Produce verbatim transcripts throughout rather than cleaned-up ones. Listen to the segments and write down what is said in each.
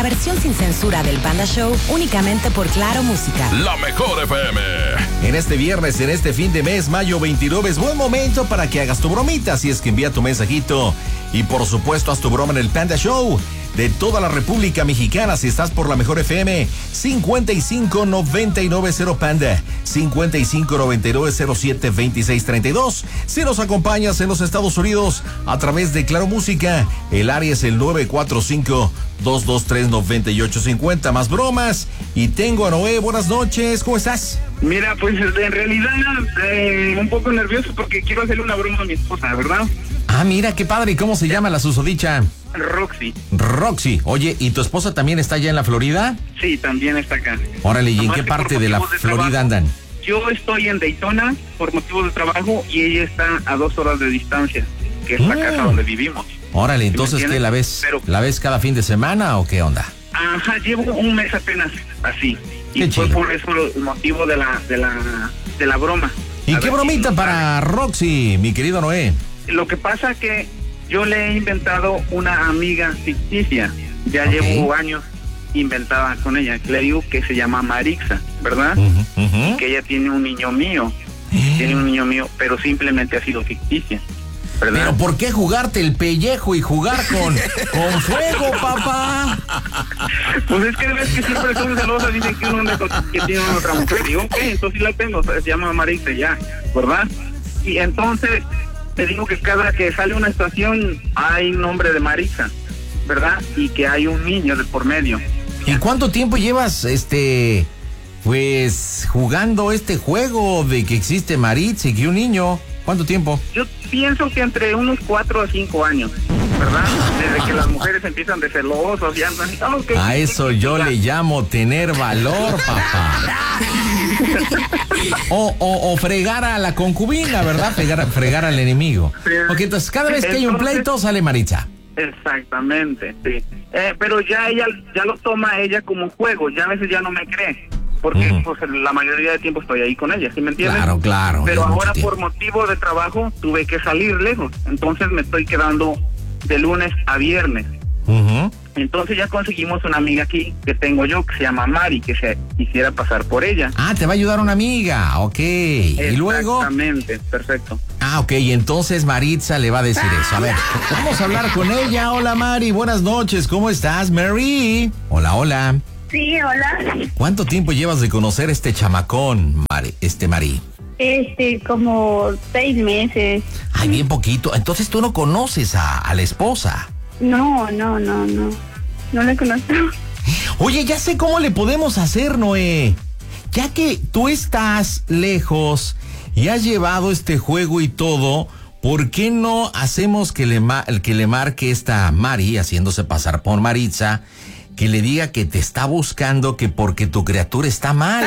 la versión sin censura del Panda Show únicamente por Claro Música. La mejor F M. En este viernes, en este fin de mes, mayo veintinueve, es buen momento para que hagas tu bromita, si es que envía tu mensajito. Y por supuesto, haz tu broma en el Panda Show de toda la República Mexicana. Si estás por la mejor F M, cincuenta y cinco noventa y nueve cero Panda, cincuenta y cinco noventa y nueve cero siete veintiséis treinta y dos. Si nos acompañas en los Estados Unidos a través de Claro Música, el área es el nueve cuatro cinco, dos dos tres, nueve ocho cinco cero. Más bromas. Y tengo a Noé. Buenas noches, ¿cómo estás? Mira, pues en realidad eh, un poco nervioso porque quiero hacerle una broma a mi esposa, ¿verdad? Ah, mira, qué padre. ¿Y cómo se llama la susodicha? Roxy. Roxy. Oye, ¿y tu esposa también está allá en la Florida? Sí, también está acá. Órale, ¿y en qué parte de la de Florida trabajo, andan? Yo estoy en Daytona por motivos de trabajo y ella está a dos horas de distancia, que es la Mm. casa donde vivimos. Órale, entonces, ¿Sí me ¿qué la ves? Pero- ¿La ves cada fin de semana o qué onda? Ajá, llevo un mes apenas así. Y Qué fue chido. por eso el motivo de la, de la, de la broma. ¿Y A qué ver bromita si- para Roxy, mi querido Noé? Lo que pasa que yo le he inventado una amiga ficticia. Ya Ok. llevo años inventada con ella. Le digo que se llama Marixa, ¿verdad? Ujú, ujú. Que ella tiene un niño mío. Tiene un niño mío, pero simplemente ha sido ficticia, ¿verdad? Pero ¿por qué jugarte el pellejo y jugar con, con fuego, papá? Pues es que ves que siempre son celosas, dicen que uno anda con- que tiene una otra mujer. Digo, ok, entonces sí la tengo, se llama Marixa ya, ¿verdad? Y entonces te digo que cada que sale una estación hay nombre de Marixa, ¿verdad? Y que hay un niño de por medio. ¿Y cuánto tiempo llevas, este, pues, jugando este juego de que existe Maritza y que un niño? ¿Cuánto tiempo? Yo pienso que entre unos cuatro a cinco años, ¿verdad? Desde que las mujeres empiezan de celosas y andan. Oh, que- A eso yo le llamo tener valor, papá. O, o, o fregar a la concubina, ¿verdad? Fregar, fregar al enemigo. Sí. Ok, entonces cada vez que hay un Entonces- pleito sale Maritza. Exactamente, sí. Eh, pero ya ella, ya lo toma ella como juego, ya a veces ya no me cree, porque Ujú. pues la mayoría del tiempo estoy ahí con ella, ¿sí me entiendes? Claro, claro. Pero es mucho ahora tiempo. por motivo de trabajo tuve que salir lejos, entonces me estoy quedando de lunes a viernes. Ujú. Entonces ya conseguimos una amiga aquí que tengo yo que se llama Mari, que se quisiera pasar por ella. Ah, te va a ayudar una amiga, ok. Y luego... Exactamente, perfecto. Ah, ok, y entonces Maritza le va a decir eso. A ver, vamos a hablar con ella. Hola, Mari, buenas noches. ¿Cómo estás, Mary? Hola, hola. Sí, hola. ¿Cuánto tiempo llevas de conocer este chamacón, Mari, este Mari? Este, como seis meses. Ay, bien poquito. Entonces tú no conoces a, a la esposa. No, no, no, no. No la conozco. Oye, ya sé cómo le podemos hacer, Noé. Ya que tú estás lejos y has llevado este juego y todo, ¿por qué no hacemos que le, ma- que le marque esta Mari, haciéndose pasar por Maritza, que le diga que te está buscando, que porque tu criatura está mal?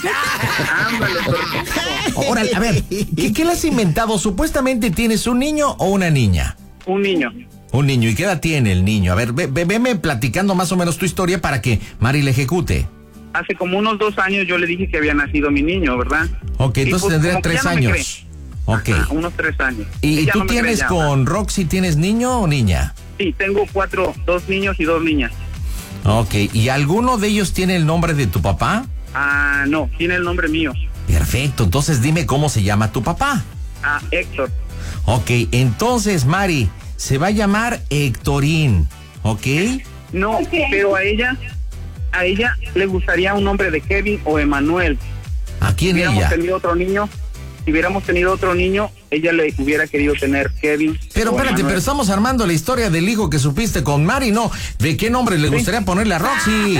Ándale, perfecto. Órale, a ver, ¿qué, qué le has inventado? ¿Supuestamente tienes un niño o una niña? Un niño. Un niño. ¿Y qué edad tiene el niño? A ver, ve, ve- veme platicando más o menos tu historia para que Mari le ejecute. Hace como unos dos años yo le dije que había nacido mi niño, ¿verdad? Ok, Y, entonces pues, tendría como que tres ya no me años. Ok. Ajá, unos tres años. ¿Y, y Ella tú no me cree tienes ya, con Roxy, tienes niño o niña? Sí, tengo cuatro, dos niños y dos niñas. Ok, ¿y alguno de ellos tiene el nombre de tu papá? Ah, no, tiene el nombre mío. Perfecto, entonces dime cómo se llama tu papá. Ah, Héctor. Ok, entonces Mari, se va a llamar Héctorín, ¿ok? No, Ok. pero a ella, a ella le gustaría un nombre de Kevin o Emanuel. ¿A Si quién hubiéramos ella? tenido otro niño, si hubiéramos tenido otro niño, ella le hubiera querido tener Kevin. Pero o espérate, Emanuel. pero estamos armando la historia del hijo que supiste con Mari, ¿no? ¿De qué nombre le gustaría ponerle a Roxy?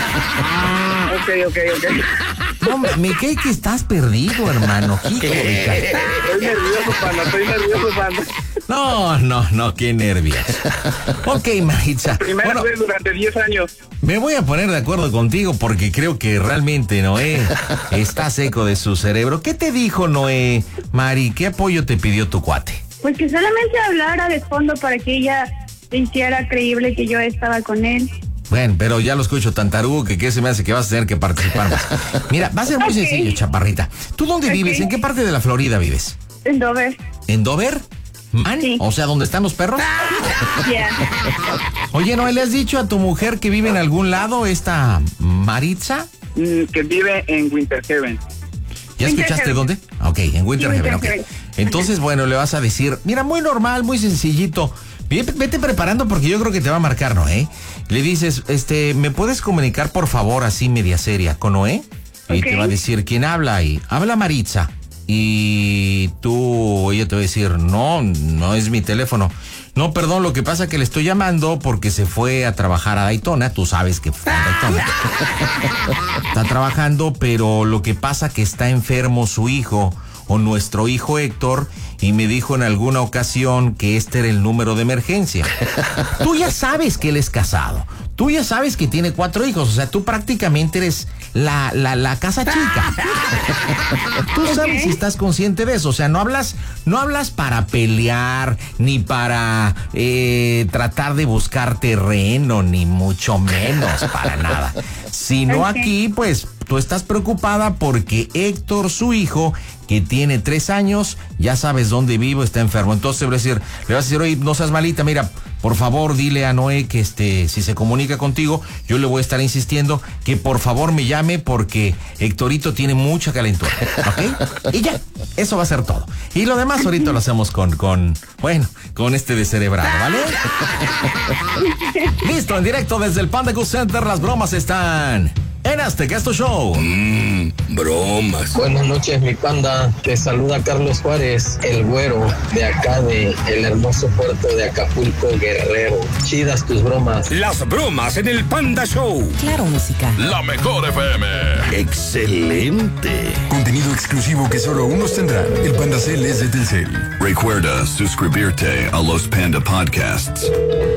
Ah, ok, ok, ok. No, mi cake, estás perdido, hermano. Hijo de ca- Estoy nervioso, panda, estoy nervioso, panda. No, no, no, qué nervios. Ok, Maritza. Primera Bueno, vez durante diez años. me voy a poner de acuerdo contigo porque creo que realmente Noé está seco de su cerebro. ¿Qué te dijo Noé, Mari? ¿Qué apoyo te pidió tu cuate? Pues que solamente hablara de fondo para que ella se hiciera creíble que yo estaba con él. Bueno, pero ya lo escucho tan tarugo que qué se me hace que vas a tener que participar más. Mira, va a ser muy Ok. sencillo, chaparrita. ¿Tú dónde Ok. vives? ¿En qué parte de la Florida vives? En Dover. ¿En Dover? ¿Man? Sí. O sea, ¿dónde están los perros? Yeah. Oye, ¿no le has dicho a tu mujer que vive en algún lado, esta Maritza? Mm, que vive en Winter Haven. ¿Ya Winter escuchaste Haven. dónde? Ok, en Winter Sí, Haven, Winter ok. Haven. Entonces, bueno, le vas a decir, mira, muy normal, muy sencillito. Vete, vete preparando porque yo creo que te va a marcar Noé. Le dices, este, ¿me puedes comunicar por favor así media seria con Noé? Y Ok. te va a decir, ¿quién habla? Y habla Maritza. Y tú, ella te va a decir, no, no es mi teléfono. No, perdón, lo que pasa es que le estoy llamando porque se fue a trabajar a Daytona. Tú sabes que fue a Daytona. Está trabajando, pero lo que pasa que está enfermo su hijo o nuestro hijo Héctor y me dijo en alguna ocasión que este era el número de emergencia. Tú ya sabes que él es casado. Tú ya sabes que tiene cuatro hijos. O sea, tú prácticamente eres la, la, la casa chica. Tú sabes si estás consciente de eso. O sea, no hablas, no hablas para pelear, ni para eh, tratar de buscar terreno, ni mucho menos para nada. Sino Ok. aquí, pues, tú estás preocupada porque Héctor, su hijo, que tiene tres años, ya sabes dónde vivo, está enfermo. Entonces le vas a decir, le vas a decir, oye, no seas malita, mira, por favor, dile a Noé que este, si se comunica contigo, yo le voy a estar insistiendo que por favor me llame porque Héctorito tiene mucha calentura, ¿ok? Y ya, eso va a ser todo. Y lo demás ahorita lo hacemos con, con, bueno, con este descerebrado, ¿vale? Listo, en directo desde el Panda Cool Center, las bromas están en Azteca Esto Show. Mmm, bromas. Buenas noches, mi panda. Te saluda Carlos Juárez, el güero de acá de el hermoso puerto de Acapulco, Guerrero. Chidas tus bromas. Las bromas en el Panda Show. Claro, música. La mejor F M. Excelente. Contenido exclusivo que solo unos tendrán. El Panda Cel es de Telcel. Recuerda suscribirte a los Panda Podcasts.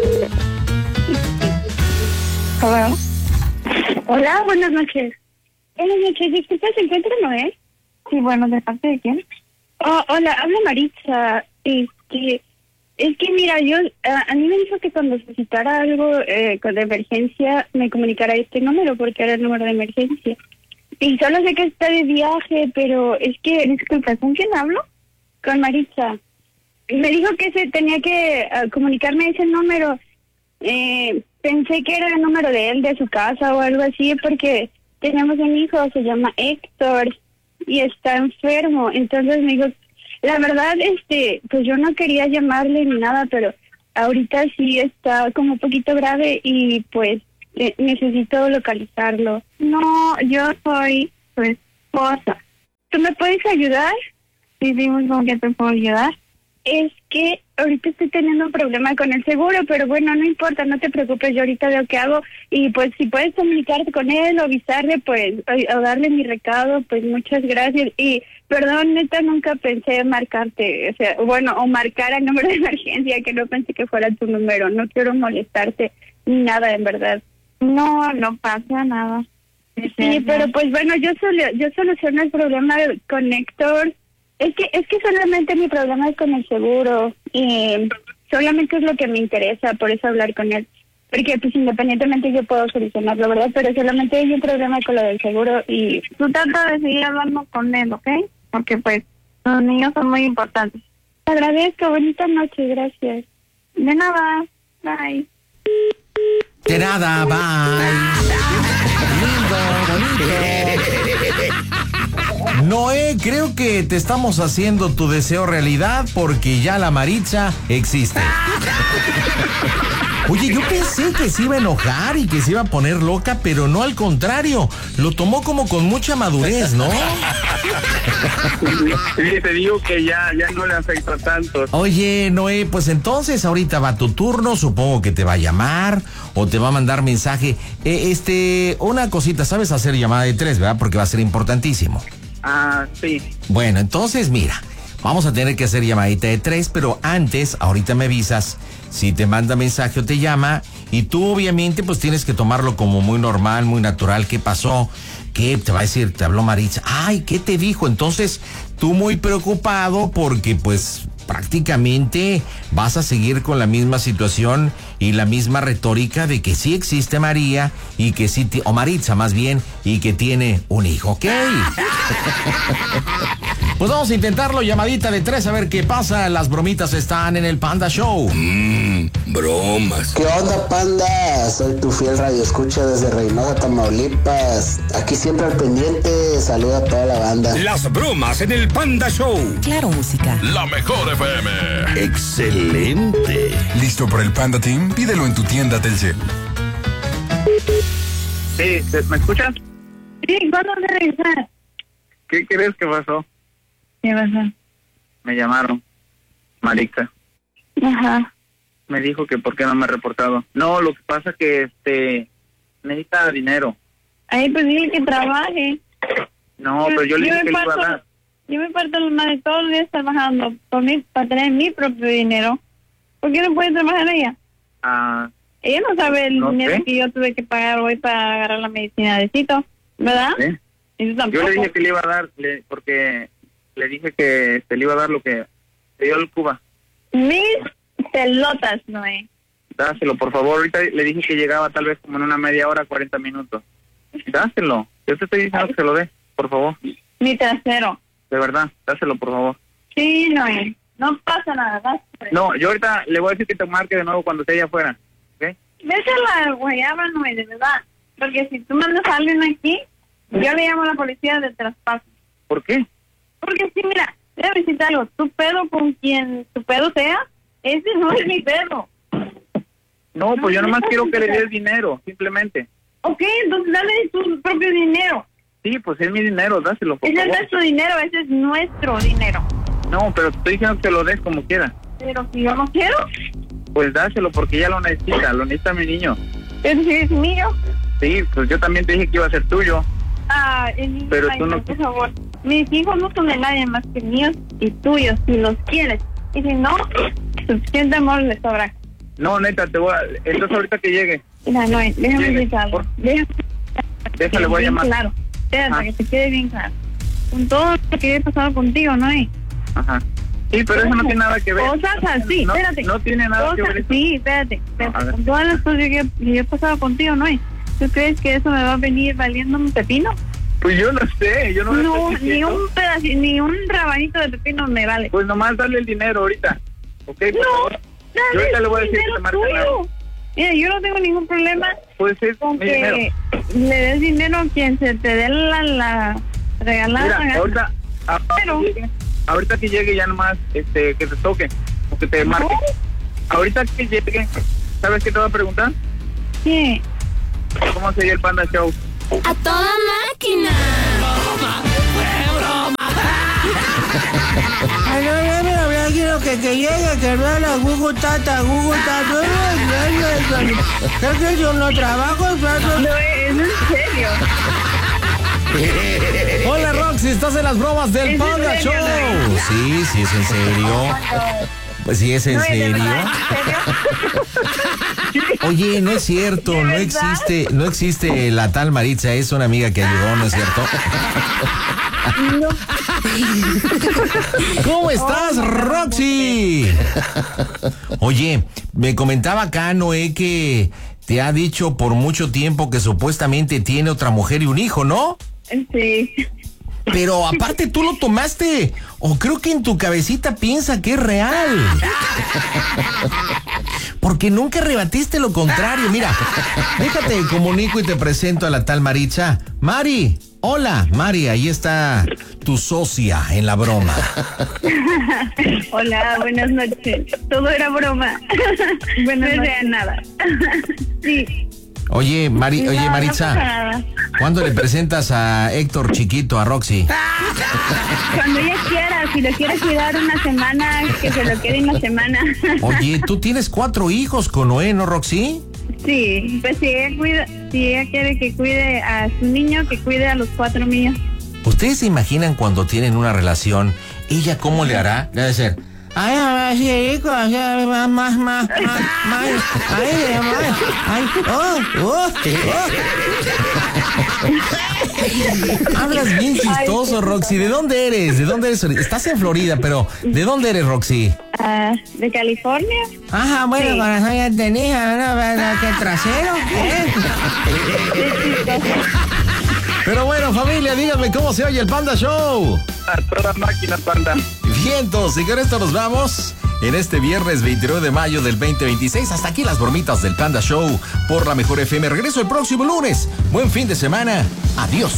Hola. Hola, buenas noches. Buenas noches, disculpa, ¿se encuentra Noé? Sí, bueno, ¿de parte de quién? Oh, hola, habla Maritza. Este, es que mira, yo, a, a mí me dijo que cuando necesitara algo eh, con de emergencia, me comunicara este número, porque era el número de emergencia. Y solo sé que está de viaje, pero es que... Disculpa, ¿con quién hablo? Con Maritza. Me dijo que se tenía que uh, comunicarme ese número. Eh, pensé que era el número de él, de su casa o algo así, porque tenemos un hijo, se llama Héctor, y está enfermo. Entonces me dijo, la verdad, este, pues yo no quería llamarle ni nada, pero ahorita sí está como un poquito grave y pues eh, necesito localizarlo. No, yo soy su esposa. ¿Tú me puedes ayudar? Sí, dime con qué te puedo ayudar. Es que ahorita estoy teniendo un problema con el seguro, pero bueno, no importa, no te preocupes, yo ahorita veo qué hago y pues si puedes comunicarte con él o avisarle, pues, o, o darle mi recado, pues muchas gracias. Y perdón, neta, nunca pensé marcarte, o sea, bueno, o marcar el número de emergencia, que no pensé que fuera tu número, no quiero molestarte ni nada, en verdad. No, no pasa nada. Sí, pero pues bueno, yo solo, yo soluciono el problema con Héctor. Es que es que solamente mi problema es con el seguro y solamente es lo que me interesa, por eso hablar con él. Porque pues independientemente yo puedo solucionarlo, ¿verdad? Pero solamente hay un problema con lo del seguro y... Tú trata de seguir hablando con él, ¿ok? Porque pues los niños son muy importantes. Te agradezco, bonita noche, gracias. De nada, bye. De nada, bye. Lindo, bonito. Noé, creo que te estamos haciendo tu deseo realidad porque ya la Maritza existe. Oye, yo pensé que se iba a enojar y que se iba a poner loca, pero no, al contrario. Lo tomó como con mucha madurez, ¿no? Sí, te digo que ya, ya no le afecta tanto. Oye, Noé, pues entonces ahorita va tu turno, supongo que te va a llamar o te va a mandar mensaje. Eh, este, una cosita, ¿sabes hacer llamada de tres, verdad? Porque va a ser importantísimo. Ah, sí. Bueno, entonces mira, vamos a tener que hacer llamadita de tres, pero antes, ahorita me avisas si te manda mensaje o te llama, y tú obviamente pues tienes que tomarlo como muy normal, muy natural. ¿Qué pasó? ¿Qué? Te va a decir, te habló Maritza. Ay, ¿qué te dijo? Entonces, tú muy preocupado porque pues prácticamente vas a seguir con la misma situación y la misma retórica de que sí existe María y que sí, o Maritza más bien, y que tiene un hijo, ¿ok? Pues vamos a intentarlo, llamadita de tres, a ver qué pasa. Las bromitas están en el Panda Show. Mmm, bromas. ¿Qué onda, Panda? Soy tu fiel radioescucha desde Reynosa, Tamaulipas. Aquí siempre al pendiente. Saluda a toda la banda. Las bromas en el Panda Show. Claro, música. La mejor F M. Excelente. ¿Listo para el Panda Team? Pídelo en tu tienda Telcel. Sí, ¿me escuchas? Sí, ¿cuándo vas a regresar? ¿Qué crees que pasó? ¿Qué pasó? Me llamaron. Marixa. Ajá. Me dijo que por qué no me ha reportado. No, lo que pasa que este necesita dinero. Ahí pues dile que trabaje. No, pero yo le dije que le iba a dar. Yo me parto la madre todos los días trabajando por mí, para tener mi propio dinero. ¿Por qué no puede trabajar ella? Ah, Ella no sabe el no dinero sé. que yo tuve que pagar hoy para agarrar la medicina de Cito, ¿verdad? ¿sí? Y tú tampoco. Yo le dije que le iba a dar, le- porque le dije que te le iba a dar lo que te dio el Cuba. Mis pelotas, Noé. Dáselo, por favor. Ahorita le dije que llegaba tal vez como en una media hora, cuarenta minutos. Dáselo. Yo te estoy diciendo que se lo dé, por favor. Mi trasero. De verdad, dáselo, por favor. Sí, Noé. No pasa nada, ¿verdad? No, yo ahorita le voy a decir que te marque de nuevo cuando esté allá afuera. ¿Ok? Vete a la guayaba, Noé, de verdad. Porque si tú mandas a alguien aquí, yo le llamo a la policía de traspaso. ¿Por qué? Porque sí, mira, debe decirte algo. Tu pedo con quien tu pedo sea, ese no es mi pedo. No, pues yo No, nomás no, quiero que le no. des dinero, simplemente. Ok, entonces dale tu propio dinero. Sí, pues es mi dinero, dáselo, por Ese no favor. es tu dinero, ese es nuestro dinero. No, pero te estoy diciendo que te lo des como quieras. Pero si yo no quiero, Pues dáselo porque ya lo necesita, lo necesita mi niño. pero si es mío. Sí, pues yo también te dije que iba a ser tuyo. Ah, el niño, Pero ay, tú no- no, por favor. Mis hijos no son de nadie más que míos y tuyos, si los quieres. Y si no, suficiente amor les sobra. No, neta, te voy a... Entonces ahorita que llegue, Mira, no, déjame Llegue, decirte algo. por- Déjame déjale, voy a bien llamar. claro. Espérate, Ah. que te quede bien claro. Con todo lo que he pasado contigo, ¿no? ¿Eh? Ajá. Sí, pero eso no tiene nada que ver. Cosas así, no, espérate. No tiene nada que Cosas, ver eso. sí, espérate. espérate. A ver. Con todas las cosas que, que yo he pasado contigo, ¿no? ¿Eh? ¿Tú crees que eso me va a venir valiendo un pepino? Pues yo no sé, yo no lo No, estoy ni diciendo. un pedacito, ni un rabanito de pepino me vale. Pues nomás darle el dinero ahorita. ¿Ok? por No, favor? Yo dale ahorita le voy a decir que dinero te marque tuyo. nuevo. Mira, yo no tengo ningún problema Pues es con mi dinero. que le des dinero a quien se te dé la, la regalada Mira, gana. ahorita, ahorita, Pero- que llegue, ahorita que llegue ya nomás, este, que te toque, o que te marque. Ahorita que llegue, ¿sabes qué te va a preguntar? ¿Qué? ¿Cómo sería el Panda Show? ¡A toda máquina! Ay, no, no, no, no, quiero que, que llegue, que no la Google Tata, Google Tata. Es que yo no trabajo, No, es en serio. Hola, Roxy, estás en las bromas del ¿Es en Panda serio, Show. no? Sí, sí, es en serio. Pues sí, es en No, ¿de serio. verdad? ¿En serio? Oye, no es cierto, ¿De no verdad? existe, no existe la tal Maritza, es una amiga que ayudó, ¿no es cierto? No. ¿Cómo estás, Roxy? Oye, me comentaba acá Noé que te ha dicho por mucho tiempo que supuestamente tiene otra mujer y un hijo, ¿no? Sí. Pero aparte tú lo tomaste, o creo que en tu cabecita piensa que es real. Porque nunca rebatiste lo contrario. Mira, déjate comunico y te presento a la tal Maritza. Mari, hola, Mari, ahí está tu socia en la broma. Hola, buenas noches. Todo era broma. Bueno, no era nada. Sí. Oye, Mari, No, oye, no Maritza, pasa nada. ¿cuándo le presentas a Héctor chiquito, a Roxy? Cuando ella quiera, si lo quiere cuidar una semana, que se lo quede una semana. Oye, tú tienes cuatro hijos con Noé, ¿no, Roxy? Sí, pues si ella cuida, si ella quiere que cuide a su niño, que cuide a los cuatro míos. ¿Ustedes se imaginan cuando tienen una relación, ella cómo le hará? Debe ser, ay, ay, sí, más, más, más, más, más, ay, más, ay, oh, oh, oh. Hablas bien chistoso, Roxy. ¿De dónde eres? ¿De dónde eres? Estás en Florida, pero ¿de dónde eres, Roxy? Ah, ¿de California? Ajá, bueno, Sí. cuando soy tenía, ¿no? ¿Qué trasero? ¿Eh? Pero bueno, familia, díganme cómo se oye el Panda Show. A toda máquina, Panda. Vientos, y con esto nos vamos en este viernes veintinueve de mayo del veinte veintiséis. Hasta aquí las bromitas del Panda Show por la Mejor F M. Regreso el próximo lunes. Buen fin de semana. Adiós.